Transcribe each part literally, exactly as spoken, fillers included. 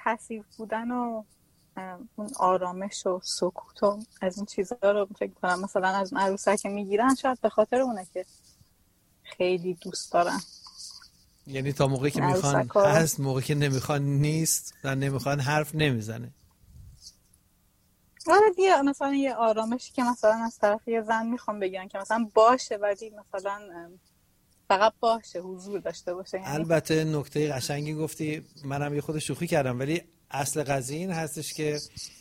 پسیو بودن و اون آرامش و سکوت و از این چیزا رو فکر کنم مثلا از اون عروسک که میگیرن شاید به خاطر اونه که خیلی دوست دارن. یعنی تا موقعی که میخوان هست، موقعی که نمیخوان نیست و نمیخوان حرف نمیزنه. آره دیگه، مثلا یه آرامشی که مثلا از طرف یه زن میخوام بگیرن که مثلا باشه ولی مثلا فقط باشه، حضور داشته باشه. یعنی البته نکته قشنگی گفتی، منم یه خود شوخی کردم، ولی اصل قضیه این هستش که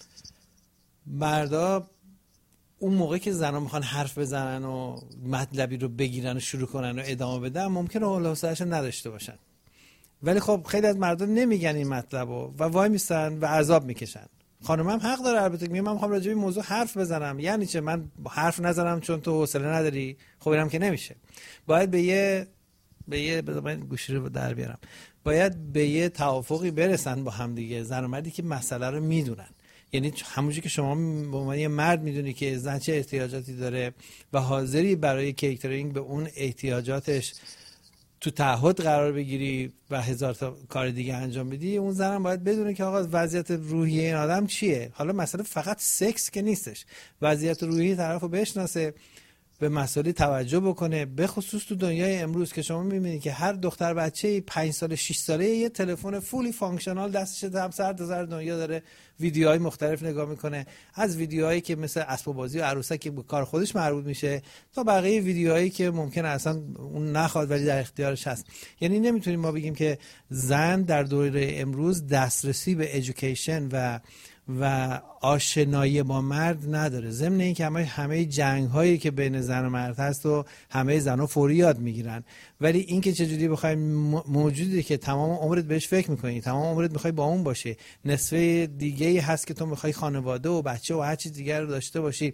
مردا اون موقعی که زنها میخوان حرف بزنن و مطلبی رو بگیرن و شروع کنن و ادامه بدن ممکنه حول و حوصله‌اش نداشته باشن، ولی خب خیلی از مردا نمیگن این مطلبو و وای میستن و عذاب میکشن. خانمم حق داره البته، میگه من میخوام راجع به این موضوع حرف بزنم. یعنی چه؟ من حرف نزنم چون تو حوصله نداری؟ خب اینم که نمیشه. باید به یه به یه من گوشی رو در بیارم، باید به یه توافقی برسن با هم دیگه، زن و مردی که مسئله رو میدونن. یعنی همونجوری که شما به عنوان یه مرد میدونی که زن چه احتیاجاتی داره و حاضری برای کیترینگ به اون احتیاجاتش تو تعهد قرار بگیری و هزار تا کار دیگه انجام بدی، اون زنم باید بدونه که آقا وضعیت روحی این آدم چیه. حالا مسئله فقط سکس که نیستش، وضعیت روحی طرفو بشناسه، به مسائل توجه بکنه، به خصوص تو دنیای امروز که شما میبینید که هر دختر بچه‌ای پنج ساله شش ساله یه تلفن فولی فانکشنال دستشه، هم سر تا سر دنیا داره ویدیوهای مختلف نگاه میکنه، از ویدیوهایی که مثل اسباب بازی و عروسک که به کار خودش مربوط میشه تا بقیه ویدیوهایی که ممکن اصلا اون نخواد ولی در اختیارش هست. یعنی نمیتونیم ما بگیم که زن در دوره امروز دسترسی به ادویکیشن و و آشنایی با مرد نداره، ضمن این که همه همه جنگ هایی که بین زن و مرد هست و همه زنها فوری یاد میگیرن. ولی این که چجوری بخوای موجودی که تمام عمرت بهش فکر میکنی، تمام عمرت میخوای با اون باشی، نصفه دیگه هست که تو میخوای خانواده و بچه و هر چیز دیگر رو داشته باشی،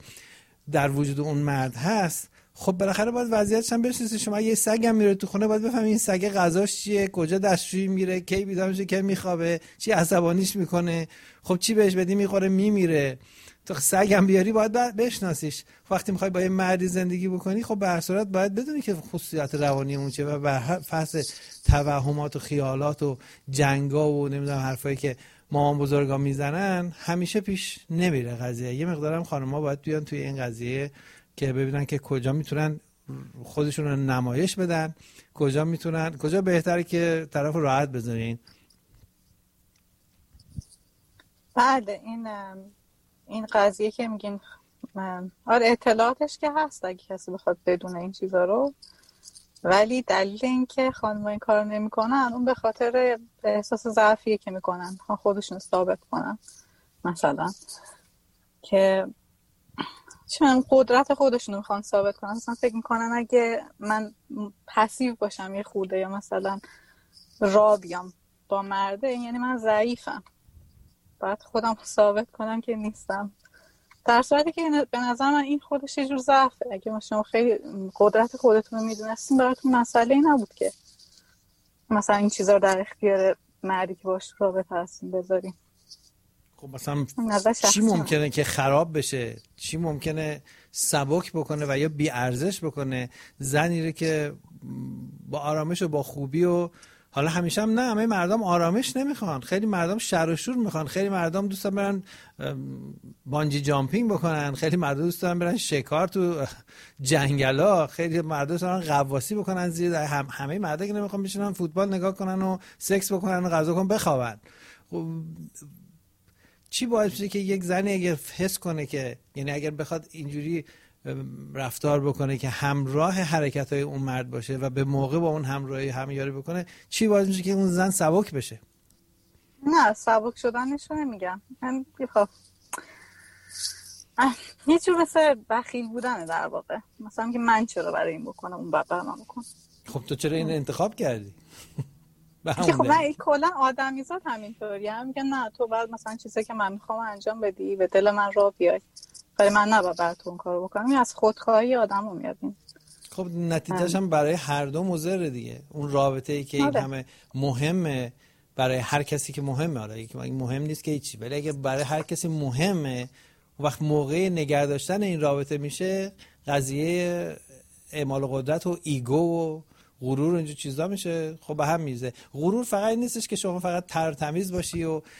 در وجود اون مرد هست، خب بالاخره باید وضعیتش هم بشناسی. شما یه سگ هم میره تو خونه، باید بفهمی این سگ غذاش چیه، کجا دستشویی میره، کی بیدار میشه، کی میخوابه، چی عصبانیش میکنه، خب چی بهش بدی میخوره میمیره. تو سگ هم بیاری باید بشناسیش. وقتی میخوای با یه مردی زندگی بکنی خب به هر صورت باید بدونی که خصوصیات روانی اون چیه و به هر فصل توهمات و خیالات و جنگا و نمیدونم حرفایی که مامان بزرگا میزنن همیشه پیش نمیره قضیه. یه مقدارم خانم‌ها باید بیان توی این قضیه که ببینن که کجا میتونن خودشون رو نمایش بدن، کجا میتونن، کجا بهتره که طرف راحت بذارین. بله، این این قضیه که میگین آره اطلاعاتش که هست اگه کسی بخواد بدونه این چیزا رو، ولی دلیل این که خانم‌ها این کارو نمیکنن اون به خاطر احساس ضعفیه که میکنن، خودشون ثابت کنن مثلا که چون قدرت خودشون میخوان ثابت کنن. مثلا فکر میکنن اگه من پسیو باشم یه خورده یا مثلا را بیام با مرده یعنی من ضعیفم، باید خودم ثابت کنم که نیستم، در صورتی که به نظر من این خودش یه جور ضعفه. اگه شما خیلی قدرت خودتون رو میدونستین براتون مسئله ای نبود که مثلا این چیزا رو در اختیار مردی که باش رابطه هستین بذارین. خب مثلا چی ممکنه که خراب بشه، چی ممکنه سبک بکنه و یا بی ارزش بکنه زنی رو که با آرامش و با خوبی و حالا همیشه هم نه، همه مردم آرامش نمیخوان، خیلی مردم شر و شور میخوان، خیلی مردم دوست دارن برن بانجی جامپینگ بکنن، خیلی مردم دوست دارن برن شکار تو جنگلا، خیلی مردم دوست دارن غواصی بکنن زیر هم، همه مردم که نمیخوان بشینن فوتبال نگاه کنن و سکس بکنن و غذا کنن بخوابن. چی باعث میشه که یک زنی اگر حس کنه که یعنی اگر بخواد اینجوری رفتار بکنه که همراه حرکت‌های اون مرد باشه و به موقع با اون همراهی همیاری بکنه، چی باعث میشه که اون زن سبک بشه؟ نه سبک شدنشو نمیگم، من میخوام یه جور مثل بخیل بودنه در واقع، مثلا که من چرا برای این بکنم اون بعد برای من بکنم. خب تو چرا این انتخاب کردی؟ که خب من کلا آدمیزاد همینطوریه، هم میگن نه تو بعد مثلا چیزی که من میخوام انجام بدی به دل من راه بیای، ولی من نباید برای تو اون کارو بکنم. این از خودخواهی آدمو میاد این. خب نتیجهش هم برای هر دو مضر دیگه. اون رابطه ای که این همه مهمه برای هر کسی که مهمه، حالا یکی مهم نیست که هیچی، ولی اگه برای هر کسی مهمه وقت موقع نگه داشتن این رابطه میشه قضیه اعمال قدرت و ایگو و غرور و اینجور چیزا میشه. خب به هم میزه. غرور فقط نیستش که شما فقط تر تمیز باشی و